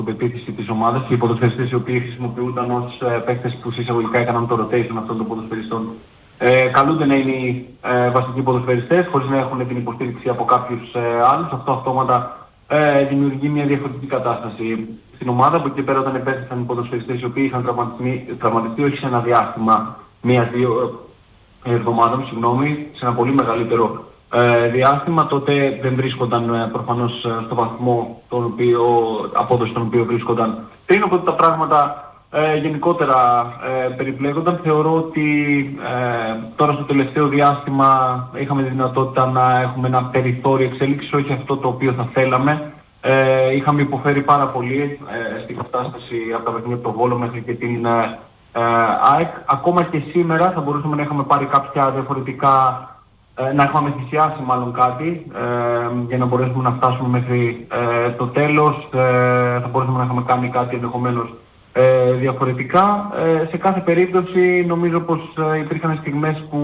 πεποίθηση της ομάδας και οι ποδοσφαιριστές οι οποίοι χρησιμοποιούνταν ως παίκτες που εισαγωγικά έκαναν το rotation αυτών των ποδοσφαιριστών. Καλούνται να είναι οι βασικοί ποδοσφαιριστές χωρίς να έχουν την υποστήριξη από κάποιους άλλους. Αυτό αυτόματα δημιουργεί μια διαφορετική κατάσταση στην ομάδα. Από εκεί πέρα, όταν επέστρεψαν οι ποδοσφαιριστές οι οποίοι είχαν τραυματιστεί όχι σε ένα διάστημα μία-δύο εβδομάδων, σε ένα πολύ μεγαλύτερο διάστημα, τότε δεν βρίσκονταν προφανώς στο βαθμό απόδοση τον οποίο βρίσκονταν πριν. Οπότε τα πράγματα γενικότερα περιπλέκονταν. Θεωρώ ότι τώρα στο τελευταίο διάστημα είχαμε τη δυνατότητα να έχουμε ένα περιθώριο εξέλιξης, όχι αυτό το οποίο θα θέλαμε. Είχαμε υποφέρει πάρα πολύ στην κατάσταση από τα παιχνίδια από τον Βόλο μέχρι και την ΑΕΚ. Ακόμα και σήμερα θα μπορούσαμε να είχαμε πάρει κάποια διαφορετικά, να έχουμε θυσιάσει μάλλον κάτι για να μπορέσουμε να φτάσουμε μέχρι το τέλος. Θα μπορούσαμε να είχαμε κάνει κάτι ενδεχομένως διαφορετικά. Σε κάθε περίπτωση νομίζω πως υπήρχαν στιγμές που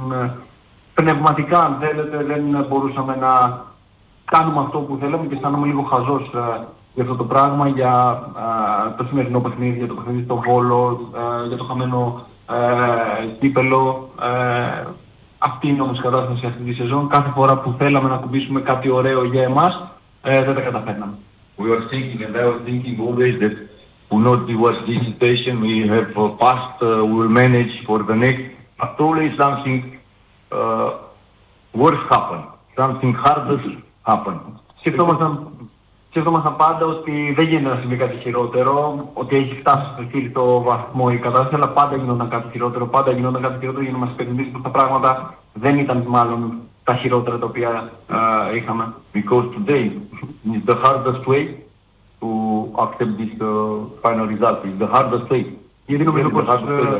πνευματικά, αν θέλετε, δεν μπορούσαμε να κάνουμε αυτό που θέλαμε και αισθάνομαι λίγο χαζός για αυτό το πράγμα, για το σημερινό παιχνίδι, για το παιχνίδι στο Βόλο, για το χαμένο κύπελο. Αυτή είναι όμως η κατάσταση αυτή τη σεζόν. Κάθε φορά που θέλαμε να κουμπίσουμε κάτι ωραίο για εμάς, δεν τα καταφέρναμε. We were thinking, and I was thinking always that will not be worse this situation. We have passed, we will manage for the next. But always something worse happen, something harder happen. Σκεφτόμασταν πάντα ότι δεν γίνεται να συμβεί κάτι χειρότερο, ότι έχει φτάσει στο χείλητο βαθμό η κατάσταση, αλλά πάντα γινόταν κάτι χειρότερο, για να μας υπενθυμίσει πως τα πράγματα δεν ήταν μάλλον τα χειρότερα τα οποία είχαμε. Because today is the hardest way to accept this final result. It's the hardest way. Γιατί νομίζω πως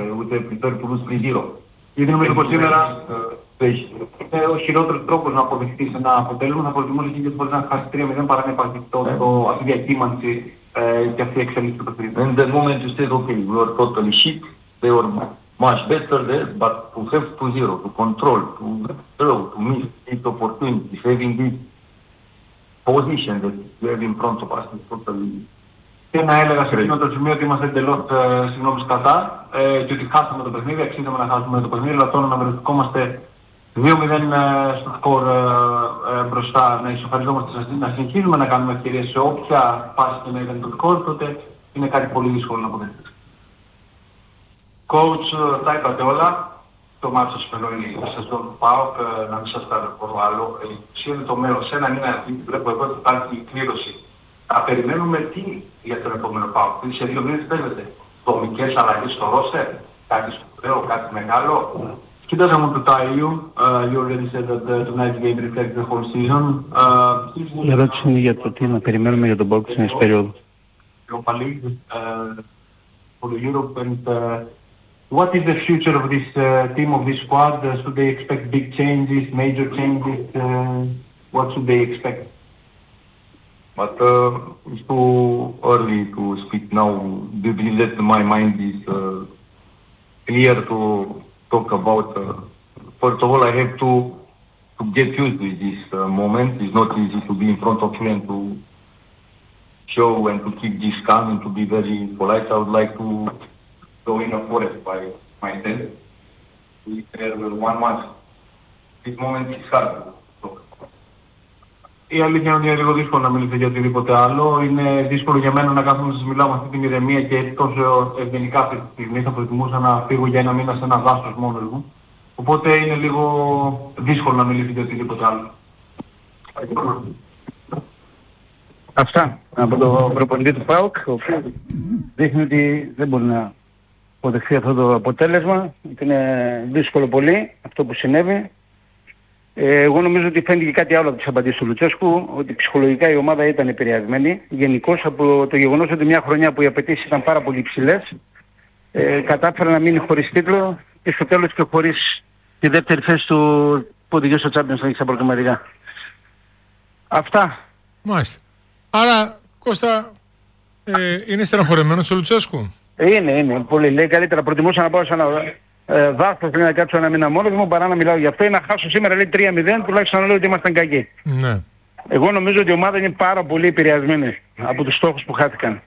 σήμερα είναι ο χειρότερος τρόπος να αποδεχτείς ένα αποτέλεσμα. Θα προτιμούσε και μπορείς να χάσεις 3-0 παρά να υπάρχει αυτή η διακύμανση και αυτή η εξέλιξη του παιχνιδιού. In the moment you said, okay, we were totally shit, they were much better there, but to have 2-0, to control, to draw, to miss this opportunity, having this position that we have in front of us is totally... Και να έλεγα σε εκείνο το σημείο ότι είμαστε εντελώς κατά και ότι χάσαμε το παιχνίδι, αξίζαμε να χάσουμε το παιχνίδι, αλλά τώρα να βρισκόμαστε 2-0 στο σκορ μπροστά, να ισοφαριζόμαστε, να συνεχίζουμε να κάνουμε ευκαιρίες σε όποια φάση και να ήταν το σκορ, τότε είναι κάτι πολύ δύσκολο να αποδεχτείς. Coach, τα είπατε όλα. Το μάτσο σημερινό είναι η σεζόν του ΠΑΟΚ, να μην σας πω άλλο. Είναι το μέλλον. Σε έναν είναι αυτή που βλέπω εγώ ότι υπάρχει κλήρωση. Θα περιμένουμε τι για τον επόμενο ΠΑΟΚ. Σε 2 μήνες παίζεται. Δομικές αλλαγές στο ρόστερ, κάτι σπουδαίο, κάτι μεγάλο. Κοιτάζαμε το Τάιλιου. You already said that tonight's game reflects the whole season. Η ερώτηση είναι για το τι να περιμένουμε για τον ΠΑΟΚ στην εξής περίοδο. Europa League for Europe, and what is the future of this team, of this squad? Should they expect big changes, major changes? What should they expect? But it's too early to speak now. Do you believe that my mind is clear to talk about? First of all, I have to get used with this moment. It's not easy to be in front of you and to show and to keep this calm and to be very polite. I would like to go in a forest by myself. We have 1 month. This moment is hard. Η αλήθεια είναι ότι είναι λίγο δύσκολο να μιλήσω για οτιδήποτε άλλο. Είναι δύσκολο για μένα να κάθομαι να σας μιλάω με αυτή την ηρεμία και τόσο ευγενικά αυτή τη στιγμή. Θα προτιμούσα να φύγω για 1 μήνα σε ένα δάσος μόνος μου. Οπότε είναι λίγο δύσκολο να μιλήσω για οτιδήποτε άλλο. Αυτά από το προπονητή του ΠΑΟΚ, ο οποίος δείχνει ότι δεν μπορεί να αποδεχθεί αυτό το αποτέλεσμα. Είναι δύσκολο πολύ αυτό που συνέβη. Εγώ νομίζω ότι φαίνεται και κάτι άλλο από τις απαντήσεις του Λουτσέσκου, ότι ψυχολογικά η ομάδα ήταν επηρεασμένη. Γενικώς από το γεγονός ότι μια χρονιά που οι απαιτήσεις ήταν πάρα πολύ υψηλές, κατάφερε να μείνει χωρίς τίτλο και στο τέλος και χωρίς τη δεύτερη θέση του που οδηγεί στο Champions League στα προκριματικά. Αυτά. Μάλιστα. Άρα, Κώστα, είναι στεναχωρεμένος ο Λουτσέσκου? Είναι. Πολύ. Λέει καλύτερα προτιμούσα να πάω σε ένα δάσκος να κάτσω 1 μήνα μόνος μου παρά να μιλάω γι' αυτό ή να χάσω σήμερα λέει 3-0, τουλάχιστον να λέω ότι ήμασταν κακοί. Ναι. Εγώ νομίζω ότι η ομάδα είναι πάρα πολύ επηρεασμένη από τους στόχους που χάθηκαν.